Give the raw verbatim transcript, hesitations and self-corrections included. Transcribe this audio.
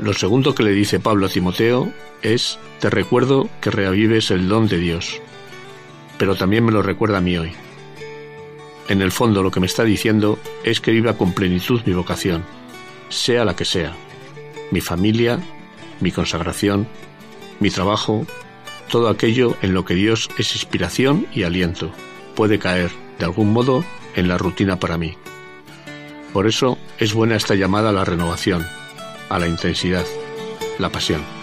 Lo segundo que le dice Pablo a Timoteo es: te recuerdo que reavives el don de Dios. Pero también me lo recuerda a mí hoy. En el fondo lo que me está diciendo es que viva con plenitud mi vocación, sea la que sea. Mi familia, mi consagración, mi trabajo, todo aquello en lo que Dios es inspiración y aliento, puede caer, de algún modo, en la rutina para mí. Por eso es buena esta llamada a la renovación, a la intensidad, la pasión.